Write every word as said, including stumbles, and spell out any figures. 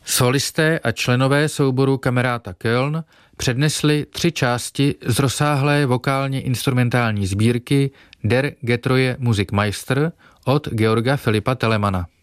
Solisté a členové souboru Kameráta Köln přednesli tři části z rozsáhlé vokálně instrumentální sbírky Der getreue Musikmeister od Georga Filipa Telemana.